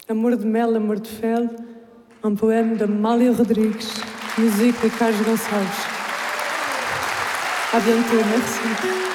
Amor de mel, amor de fel, um poema de Amália Rodrigues, música de Carlos Gonçalves. À bientôt, merci.